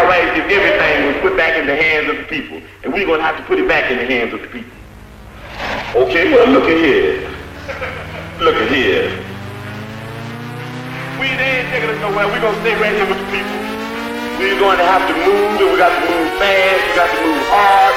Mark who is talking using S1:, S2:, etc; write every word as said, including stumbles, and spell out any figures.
S1: all right if everything was put back in the hands of the people, and we're going to have to put it back in the hands of the people. Okay, well, look at here. Look at here. We they ain't taking us nowhere. We're going to stay right here with the people. We're going to have to move, and we got to move fast. We got to move hard.